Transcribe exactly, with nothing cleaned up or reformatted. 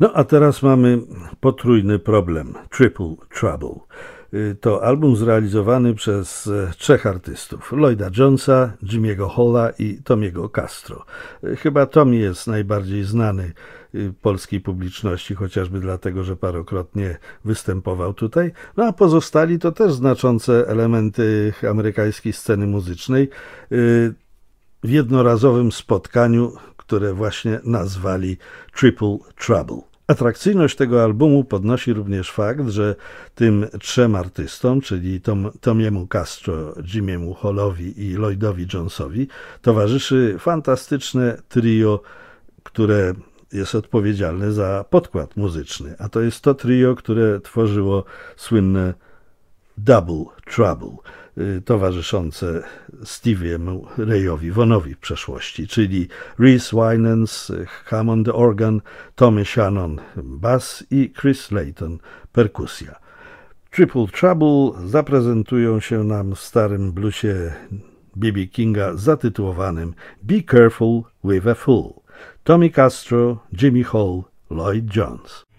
No a teraz mamy potrójny problem, Triple Trouble. To album zrealizowany przez trzech artystów, Lloyda Jonesa, Jimmy'ego Halla i Tomiego Castro. Chyba Tommy jest najbardziej znany polskiej publiczności, chociażby dlatego, że parokrotnie występował tutaj. No a pozostali to też znaczące elementy amerykańskiej sceny muzycznej w jednorazowym spotkaniu, które właśnie nazwali Triple Trouble. Atrakcyjność tego albumu podnosi również fakt, że tym trzem artystom, czyli Tom, Tomiemu Castro, Jimmy'emu Hallowi i Lloydowi Jonesowi, towarzyszy fantastyczne trio, które jest odpowiedzialne za podkład muzyczny, a to jest to trio, które tworzyło słynne Double Trouble, towarzyszące Stevie'emu Rayowi Vaughanowi w przeszłości, czyli Reese Winans, Hammond organ, Tommy Shannon bass i Chris Layton perkusja. Triple Trouble zaprezentują się nam w starym bluesie B B Kinga zatytułowanym Be Careful with a Fool. Tommy Castro, Jimmy Hall, Lloyd Jones.